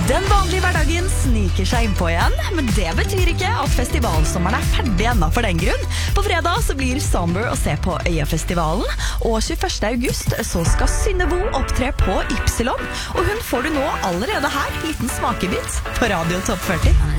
Den vanlige hverdagen sniker seg innpå igjen, men det betyr ikke at festivalsommeren ferdig ennå for den grunn. På fredag så blir Somber å se på Øyafestivalen, og 21. august så skal Synne Vo opptre på Ypsilon, og hun får du nå allerede her, liten smakebit på Radio Topp 40.